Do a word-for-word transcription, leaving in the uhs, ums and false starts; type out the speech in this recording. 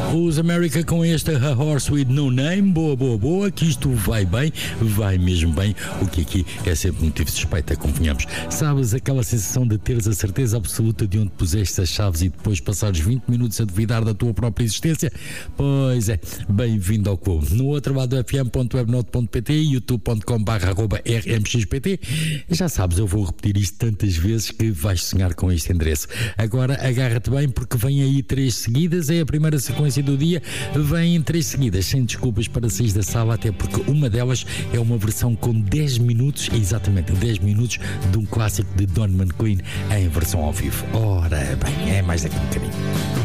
Os America com este A Horse With No Name. Boa, boa, boa, que isto vai bem, vai mesmo bem, o que aqui é sempre motivo de suspeita, convenhamos. Sabes aquela sensação de teres a certeza absoluta de onde puseste as chaves e depois passares vinte minutos a duvidar da tua própria existência? Pois é, bem-vindo ao clube. No outro lado do f m ponto webnote ponto p t, youtube ponto com barra arroba r m x p t. Já sabes, eu vou repetir isto tantas vezes que vais sonhar com este endereço. Agora agarra-te bem, porque vem aí três seguidas, é a primeira sequência do dia, vem em três seguidas, sem desculpas para sair da sala, até porque uma delas é uma versão com dez minutos, exatamente dez minutos, de um clássico de Don McLean em versão ao vivo. Ora bem, é mais daqui um bocadinho.